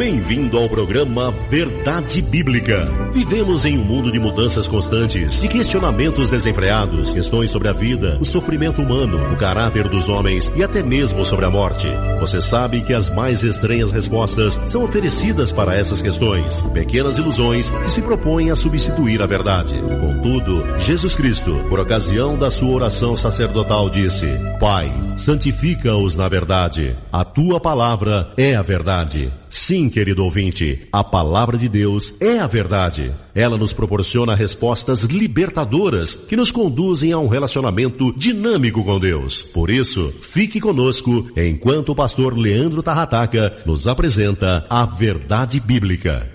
Bem-vindo ao programa Verdade Bíblica. Vivemos em um mundo de mudanças constantes, de questionamentos desenfreados, questões sobre a vida, o sofrimento humano, o caráter dos homens e até mesmo sobre a morte. Você sabe que as mais estranhas respostas são oferecidas para essas questões, pequenas ilusões que se propõem a substituir a verdade. Contudo, Jesus Cristo, por ocasião da sua oração sacerdotal, disse: Pai, santifica-os na verdade. A tua palavra é a verdade. Sim, querido ouvinte, a palavra de Deus é a verdade. Ela nos proporciona respostas libertadoras que nos conduzem a um relacionamento dinâmico com Deus. Por isso, fique conosco enquanto o pastor Leandro Tarrataca nos apresenta a Verdade Bíblica.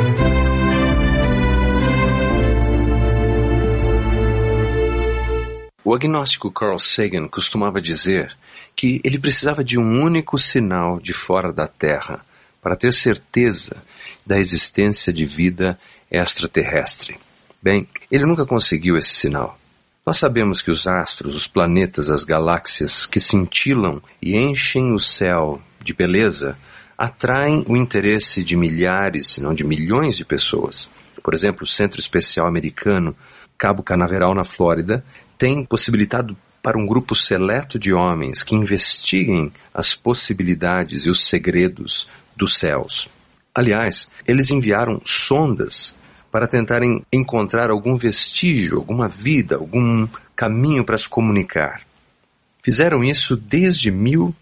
O agnóstico Carl Sagan costumava dizer que ele precisava de um único sinal de fora da Terra para ter certeza da existência de vida extraterrestre. Bem, ele nunca conseguiu esse sinal. Nós sabemos que os astros, os planetas, as galáxias que cintilam e enchem o céu de beleza atraem o interesse de milhares, se não de milhões de pessoas. Por exemplo, o Centro Especial Americano, Cabo Canaveral, na Flórida, tem possibilitado para um grupo seleto de homens que investiguem as possibilidades e os segredos dos céus. Aliás, eles enviaram sondas para tentarem encontrar algum vestígio, alguma vida, algum caminho para se comunicar. Fizeram isso desde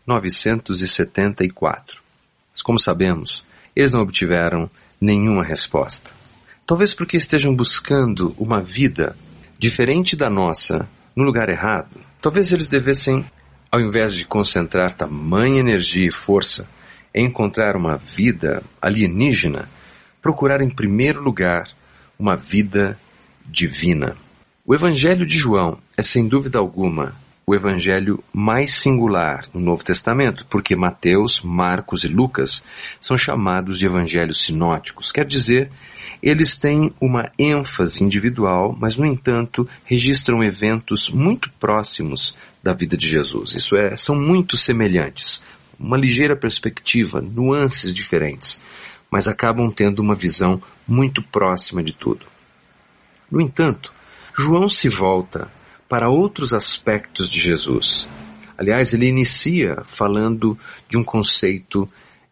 1974. Mas, como sabemos, eles não obtiveram nenhuma resposta. Talvez porque estejam buscando uma vida diferente da nossa no lugar errado. Talvez eles devessem, ao invés de concentrar tamanha energia e força em encontrar uma vida alienígena, procurar em primeiro lugar uma vida divina. O Evangelho de João é, sem dúvida alguma, o evangelho mais singular no Novo Testamento, porque Mateus, Marcos e Lucas são chamados de evangelhos sinóticos. Quer dizer, eles têm uma ênfase individual, mas, no entanto, registram eventos muito próximos da vida de Jesus. Isso é, são muito semelhantes. Uma ligeira perspectiva, nuances diferentes, mas acabam tendo uma visão muito próxima de tudo. No entanto, João se volta para outros aspectos de Jesus. Aliás, ele inicia falando de um conceito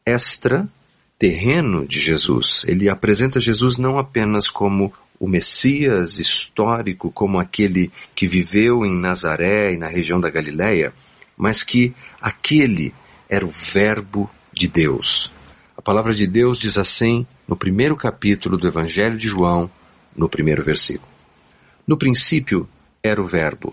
extraterreno de Jesus. Ele apresenta Jesus não apenas como o Messias histórico, como aquele que viveu em Nazaré e na região da Galileia, mas que aquele era o Verbo de Deus. A palavra de Deus diz assim no primeiro capítulo do Evangelho de João, no primeiro versículo. No princípio era o Verbo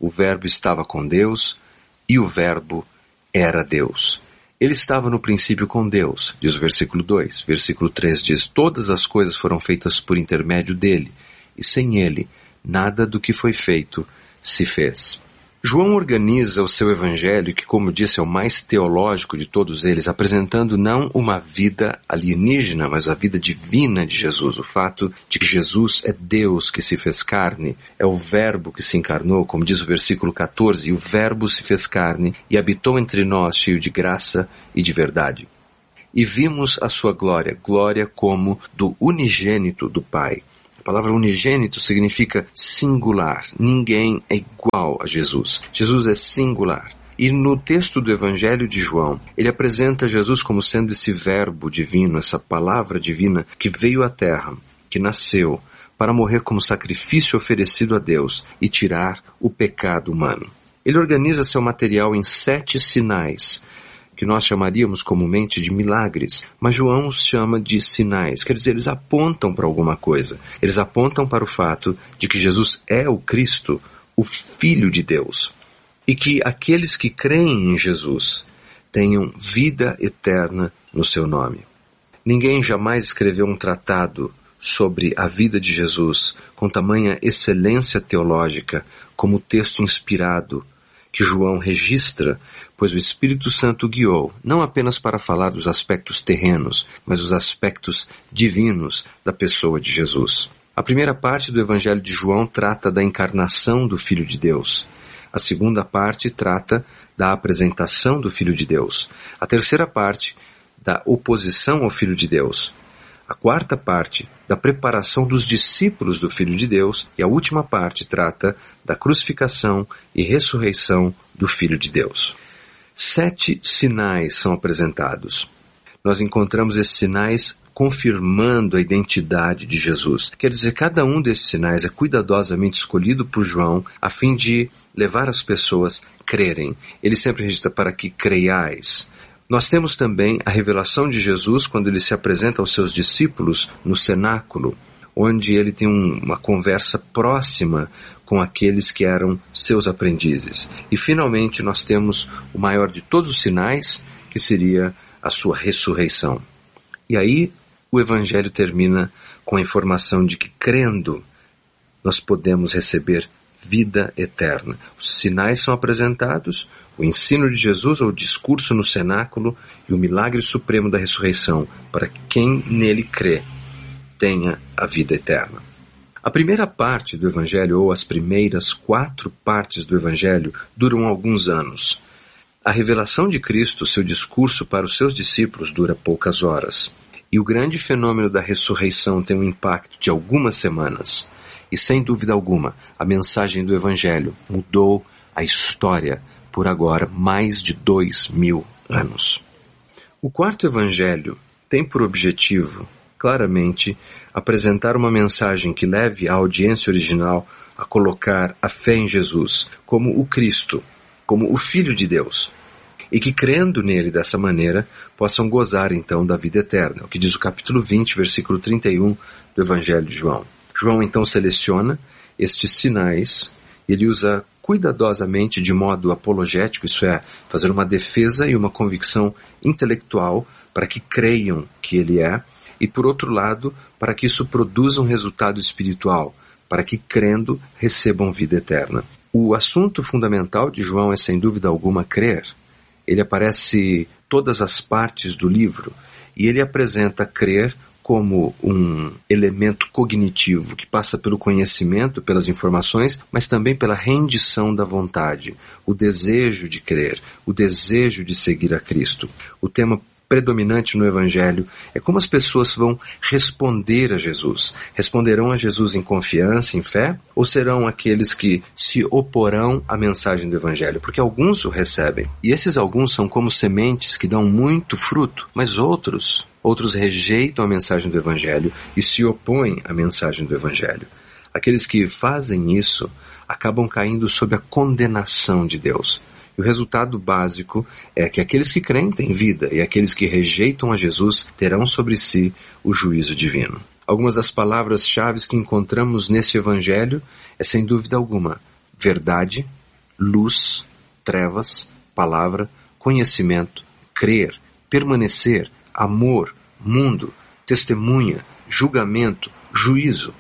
estava com Deus e o Verbo era Deus. Ele estava no princípio com Deus, diz o versículo 2. Versículo 3 diz: todas as coisas foram feitas por intermédio dele, e sem ele, nada do que foi feito se fez. João organiza o seu evangelho, que, como disse, é o mais teológico de todos eles, apresentando não uma vida alienígena, mas a vida divina de Jesus. O fato de que Jesus é Deus que se fez carne, é o Verbo que se encarnou, como diz o versículo 14, e o Verbo se fez carne e habitou entre nós, cheio de graça e de verdade. E vimos a sua glória, glória como do unigênito do Pai. A palavra unigênito significa singular. Ninguém é igual a Jesus. Jesus é singular. E no texto do Evangelho de João, ele apresenta Jesus como sendo esse verbo divino, essa palavra divina que veio à terra, que nasceu para morrer como sacrifício oferecido a Deus e tirar o pecado humano. Ele organiza seu material em 7 sinais, que nós chamaríamos comumente de milagres, mas João os chama de sinais. Quer dizer, eles apontam para alguma coisa. Eles apontam para o fato de que Jesus é o Cristo, o Filho de Deus, e que aqueles que creem em Jesus tenham vida eterna no seu nome. Ninguém jamais escreveu um tratado sobre a vida de Jesus com tamanha excelência teológica como o texto inspirado que João registra, pois o Espírito Santo guiou, não apenas para falar dos aspectos terrenos, mas os aspectos divinos da pessoa de Jesus. A primeira parte do Evangelho de João trata da encarnação do Filho de Deus. A segunda parte trata da apresentação do Filho de Deus. A terceira parte da oposição ao Filho de Deus. A quarta parte, da preparação dos discípulos do Filho de Deus. E a última parte trata da crucificação e ressurreição do Filho de Deus. 7 sinais são apresentados. Nós encontramos esses sinais confirmando a identidade de Jesus. Quer dizer, cada um desses sinais é cuidadosamente escolhido por João a fim de levar as pessoas a crerem. Ele sempre registra para que creiais. Nós temos também a revelação de Jesus quando ele se apresenta aos seus discípulos no cenáculo, onde ele tem uma conversa próxima com aqueles que eram seus aprendizes. E finalmente nós temos o maior de todos os sinais, que seria a sua ressurreição. E aí o Evangelho termina com a informação de que, crendo, nós podemos receber vida eterna. Os sinais são apresentados, o ensino de Jesus, ou o discurso no cenáculo, e o milagre supremo da ressurreição, para que quem nele crê tenha a vida eterna. A primeira parte do Evangelho, ou as primeiras 4 partes do Evangelho, duram alguns anos. A revelação de Cristo, seu discurso para os seus discípulos, dura poucas horas. E o grande fenômeno da ressurreição tem um impacto de algumas semanas. E sem dúvida alguma, a mensagem do Evangelho mudou a história por agora mais de 2000 anos. O quarto Evangelho tem por objetivo, claramente, apresentar uma mensagem que leve a audiência original a colocar a fé em Jesus como o Cristo, como o Filho de Deus, e que, crendo nele dessa maneira, possam gozar então da vida eterna, o que diz o capítulo 20, versículo 31 do Evangelho de João. João então seleciona estes sinais, ele usa cuidadosamente de modo apologético, isso é, fazer uma defesa e uma convicção intelectual para que creiam que ele é, e por outro lado, para que isso produza um resultado espiritual, para que crendo recebam vida eterna. O assunto fundamental de João é sem dúvida alguma crer. Ele aparece todas as partes do livro e ele apresenta crer como um elemento cognitivo que passa pelo conhecimento, pelas informações, mas também pela rendição da vontade, o desejo de crer, o desejo de seguir a Cristo. O tema predominante no Evangelho é como as pessoas vão responder a Jesus. Responderão a Jesus em confiança, em fé, ou serão aqueles que se oporão à mensagem do Evangelho? Porque alguns o recebem. E esses alguns são como sementes que dão muito fruto, mas outros rejeitam a mensagem do Evangelho e se opõem à mensagem do Evangelho. Aqueles que fazem isso acabam caindo sob a condenação de Deus. E o resultado básico é que aqueles que creem têm vida e aqueles que rejeitam a Jesus terão sobre si o juízo divino. Algumas das palavras-chave que encontramos nesse Evangelho é, sem dúvida alguma, verdade, luz, trevas, palavra, conhecimento, crer, permanecer, amor, mundo, testemunha, julgamento, juízo.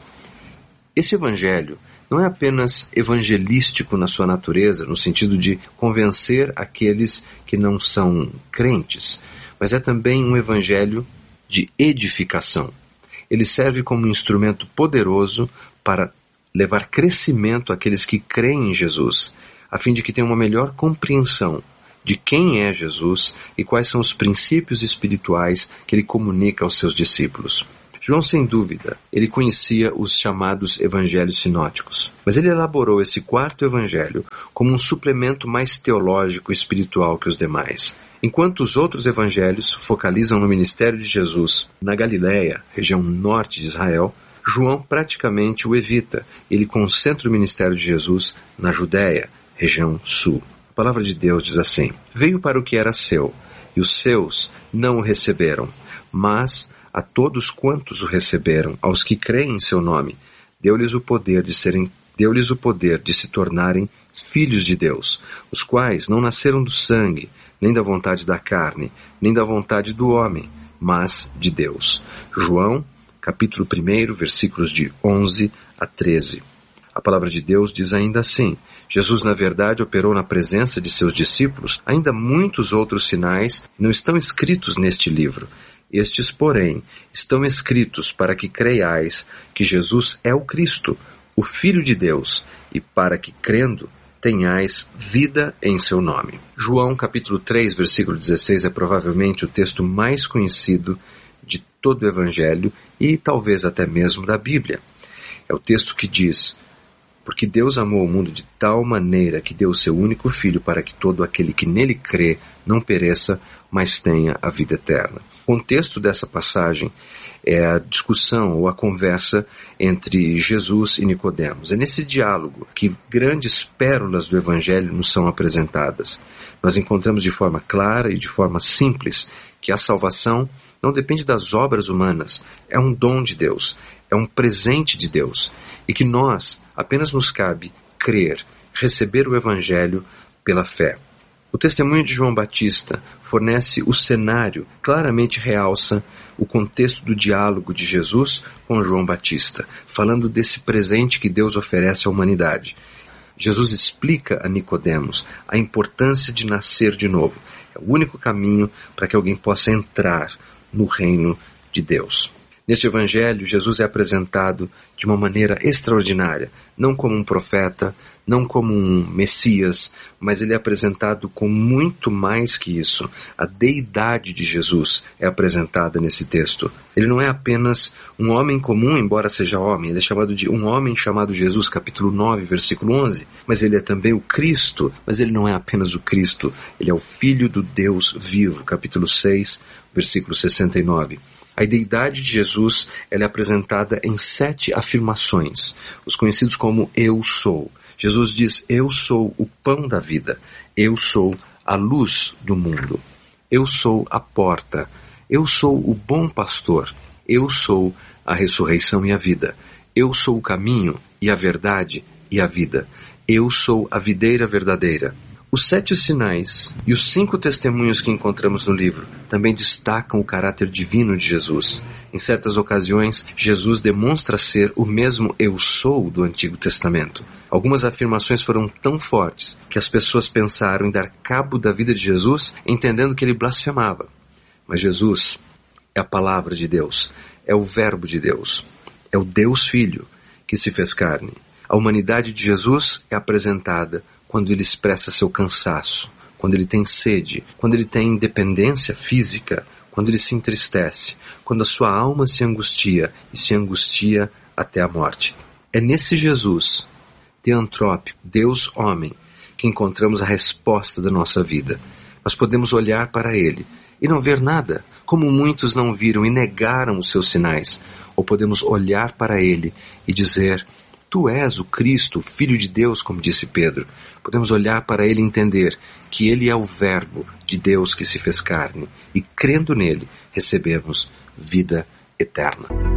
Esse Evangelho não é apenas evangelístico na sua natureza, no sentido de convencer aqueles que não são crentes, mas é também um evangelho de edificação. Ele serve como um instrumento poderoso para levar crescimento àqueles que creem em Jesus, a fim de que tenham uma melhor compreensão de quem é Jesus e quais são os princípios espirituais que ele comunica aos seus discípulos. João, sem dúvida, ele conhecia os chamados evangelhos sinóticos, mas ele elaborou esse quarto evangelho como um suplemento mais teológico e espiritual que os demais. Enquanto os outros evangelhos focalizam no ministério de Jesus na Galileia, região norte de Israel, João praticamente o evita. Ele concentra o ministério de Jesus na Judéia, região sul. A palavra de Deus diz assim: veio para o que era seu, e os seus não o receberam, mas a todos quantos o receberam, aos que creem em seu nome, deu-lhes o poder de se tornarem filhos de Deus, os quais não nasceram do sangue, nem da vontade da carne, nem da vontade do homem, mas de Deus. João, capítulo 1, versículos de 11 a 13. A palavra de Deus diz ainda assim: Jesus, na verdade, operou na presença de seus discípulos ainda muitos outros sinais que não estão escritos neste livro. Estes, porém, estão escritos para que creiais que Jesus é o Cristo, o Filho de Deus, e para que, crendo, tenhais vida em seu nome. João capítulo 3, versículo 16 é provavelmente o texto mais conhecido de todo o Evangelho e talvez até mesmo da Bíblia. É o texto que diz: porque Deus amou o mundo de tal maneira que deu o seu único Filho para que todo aquele que nele crê não pereça, mas tenha a vida eterna. O contexto dessa passagem é a discussão ou a conversa entre Jesus e Nicodemos. É nesse diálogo que grandes pérolas do Evangelho nos são apresentadas. Nós encontramos de forma clara e de forma simples que a salvação não depende das obras humanas, é um dom de Deus, é um presente de Deus, e que nós apenas nos cabe crer, receber o Evangelho pela fé. O testemunho de João Batista fornece o cenário, claramente realça o contexto do diálogo de Jesus com João Batista, falando desse presente que Deus oferece à humanidade. Jesus explica a Nicodemos a importância de nascer de novo. É o único caminho para que alguém possa entrar no reino de Deus. Neste Evangelho, Jesus é apresentado de uma maneira extraordinária, não como um profeta, não como um Messias, mas ele é apresentado com muito mais que isso. A deidade de Jesus é apresentada nesse texto. Ele não é apenas um homem comum, embora seja homem, ele é chamado de um homem chamado Jesus, capítulo 9, versículo 11, mas ele é também o Cristo, mas ele não é apenas o Cristo, ele é o Filho do Deus vivo, capítulo 6, versículo 69. A deidade de Jesus ela é apresentada em 7 afirmações, os conhecidos como Eu Sou. Jesus diz: eu sou o pão da vida, eu sou a luz do mundo, eu sou a porta, eu sou o bom pastor, eu sou a ressurreição e a vida, eu sou o caminho e a verdade e a vida, eu sou a videira verdadeira. Os 7 sinais e os 5 testemunhos que encontramos no livro também destacam o caráter divino de Jesus. Em certas ocasiões, Jesus demonstra ser o mesmo Eu Sou do Antigo Testamento. Algumas afirmações foram tão fortes que as pessoas pensaram em dar cabo da vida de Jesus, entendendo que ele blasfemava. Mas Jesus é a palavra de Deus, é o verbo de Deus, é o Deus Filho que se fez carne. A humanidade de Jesus é apresentada quando ele expressa seu cansaço, quando ele tem sede, quando ele tem dependência física, quando ele se entristece, quando a sua alma se angustia e se angustia até a morte. É nesse Jesus, teantrópico, Deus homem, que encontramos a resposta da nossa vida. Nós podemos olhar para ele e não ver nada, como muitos não viram e negaram os seus sinais, ou podemos olhar para ele e dizer: Tu és o Cristo, o Filho de Deus, como disse Pedro. Podemos olhar para ele e entender que ele é o Verbo de Deus que se fez carne, e crendo nele, recebemos vida eterna.